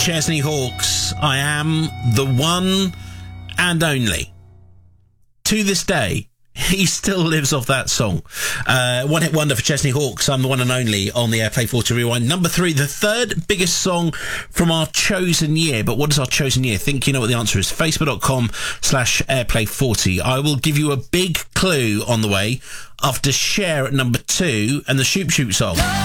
Chesney Hawkes. I am the one and only. To this day, he still lives off that song. One hit wonder for Chesney Hawkes. I'm the one and only on the Airplay 40 Rewind. Number 3, the third biggest song from our chosen year. But what is our chosen year? Think you know what the answer is. Facebook.com/Airplay 40. I will give you a big clue on the way after Cher at number 2 and the Shoop Shoop song.